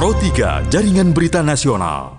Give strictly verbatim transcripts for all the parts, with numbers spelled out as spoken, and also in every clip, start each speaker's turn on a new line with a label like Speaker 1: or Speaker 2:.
Speaker 1: Pro tiga, Jaringan Berita Nasional.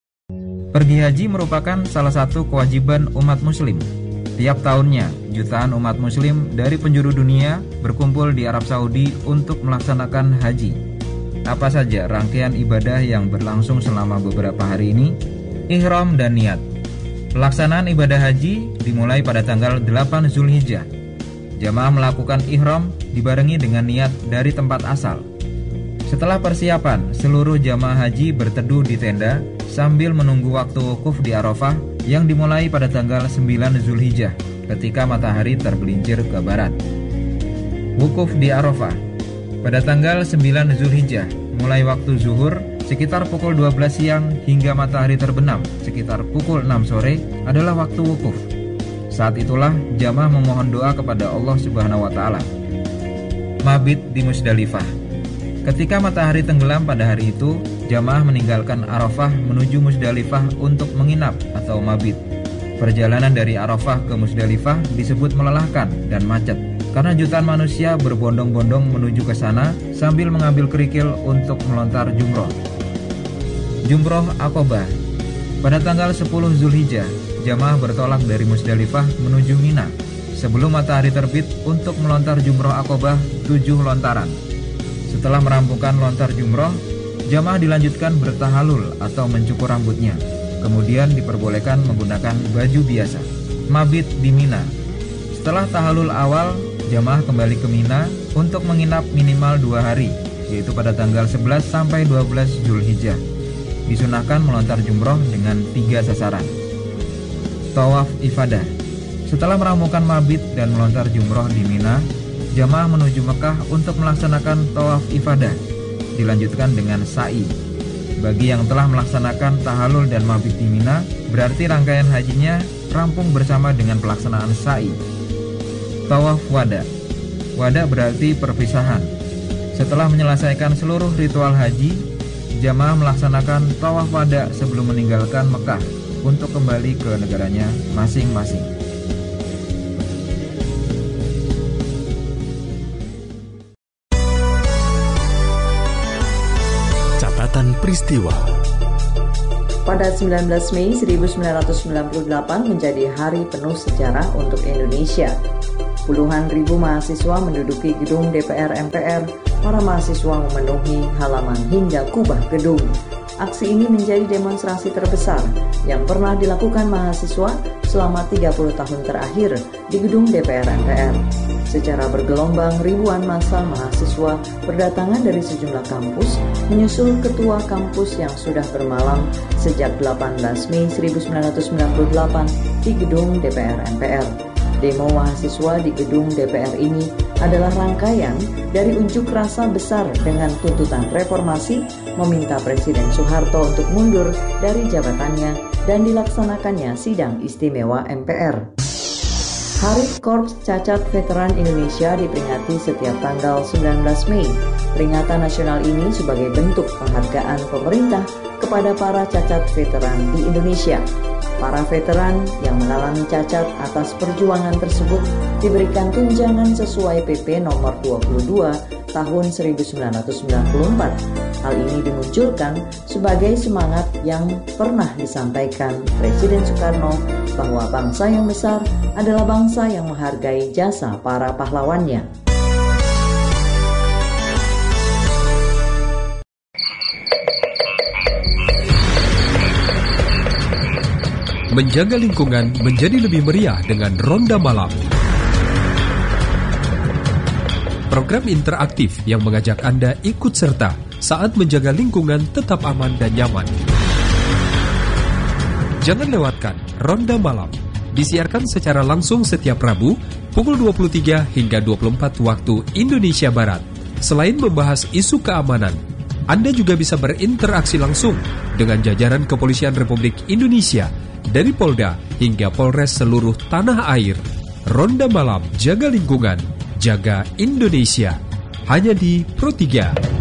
Speaker 2: Pergi haji merupakan salah satu kewajiban umat muslim. Tiap tahunnya, jutaan umat muslim dari penjuru dunia berkumpul di Arab Saudi untuk melaksanakan haji. Apa saja rangkaian ibadah yang berlangsung selama beberapa hari ini? Ihram dan niat. Pelaksanaan ibadah haji dimulai pada tanggal delapan Zulhijjah. Jamaah melakukan ihram dibarengi dengan niat dari tempat asal. Setelah persiapan, seluruh jamaah haji berteduh di tenda sambil menunggu waktu wukuf di Arafah yang dimulai pada tanggal sembilan Zulhijjah ketika matahari tergelincir ke barat. Wukuf di Arafah pada tanggal sembilan Zulhijjah mulai waktu zuhur sekitar pukul dua belas siang hingga matahari terbenam sekitar pukul enam sore adalah waktu wukuf. Saat itulah jamaah memohon doa kepada Allah Subhanahu wa taala. Mabit di Musdalifah. Ketika matahari tenggelam pada hari itu, jamaah meninggalkan Arafah menuju Musdalifah untuk menginap atau mabit. Perjalanan dari Arafah ke Musdalifah disebut melelahkan dan macet karena jutaan manusia berbondong-bondong menuju ke sana sambil mengambil kerikil untuk melontar jumroh. Jumroh Aqobah. Pada tanggal sepuluh Zulhijjah, jamaah bertolak dari Musdalifah menuju Mina sebelum matahari terbit untuk melontar jumroh Aqobah tujuh lontaran. Setelah merampungkan lontar jumroh, jamaah dilanjutkan bertahalul atau mencukur rambutnya. Kemudian diperbolehkan menggunakan baju biasa. Mabit di Mina. Setelah tahalul awal, jamaah kembali ke Mina untuk menginap minimal dua hari, yaitu pada tanggal sebelas sampai dua belas Zulhijjah. Disunahkan melontar jumroh dengan tiga sasaran. Tawaf ifadah. Setelah merampungkan mabit dan melontar jumroh di Mina, jamaah menuju Mekah untuk melaksanakan tawaf ifadah. Dilanjutkan dengan sa'i. Bagi yang telah melaksanakan tahalul dan mabit di Mina, berarti rangkaian hajinya rampung bersama dengan pelaksanaan sa'i. Tawaf wada. Wada berarti perpisahan. Setelah menyelesaikan seluruh ritual haji, jamaah melaksanakan tawaf wada sebelum meninggalkan Mekah untuk kembali ke negaranya masing-masing.
Speaker 1: Catatan peristiwa.
Speaker 3: Pada sembilan belas Mei seribu sembilan ratus sembilan puluh delapan menjadi hari penuh sejarah untuk Indonesia. Puluhan ribu mahasiswa menduduki gedung D P R M P R. Para mahasiswa memenuhi halaman hingga kubah gedung. Aksi ini menjadi demonstrasi terbesar yang pernah dilakukan mahasiswa selama tiga puluh tahun terakhir di gedung D P R M P R. Secara bergelombang, ribuan massa mahasiswa berdatangan dari sejumlah kampus menyusul ketua kampus yang sudah bermalam sejak delapan belas Mei seribu sembilan ratus sembilan puluh delapan di gedung D P R M P R. Demo mahasiswa di gedung D P R ini adalah rangkaian dari unjuk rasa besar dengan tuntutan reformasi, meminta Presiden Soeharto untuk mundur dari jabatannya dan dilaksanakannya sidang istimewa M P R. Hari Korps Cacat Veteran Indonesia diperingati setiap tanggal sembilan belas Mei. Peringatan nasional ini sebagai bentuk penghargaan pemerintah kepada para cacat veteran di Indonesia. Para veteran yang mengalami cacat atas perjuangan tersebut diberikan tunjangan sesuai P P nomor dua puluh dua tahun seribu sembilan ratus sembilan puluh empat. Hal ini dimunculkan sebagai semangat yang pernah disampaikan Presiden Soekarno bahwa bangsa yang besar adalah bangsa yang menghargai jasa para pahlawannya.
Speaker 4: Menjaga lingkungan menjadi lebih meriah dengan Ronda Malam. Program interaktif yang mengajak Anda ikut serta saat menjaga lingkungan tetap aman dan nyaman. Jangan lewatkan Ronda Malam. Disiarkan secara langsung setiap Rabu pukul dua puluh tiga hingga dua puluh empat waktu Indonesia Barat. Selain membahas isu keamanan, Anda juga bisa berinteraksi langsung dengan jajaran Kepolisian Republik Indonesia dari Polda hingga Polres seluruh tanah air. Ronda Malam, jaga lingkungan, jaga Indonesia. Hanya di Pro tiga.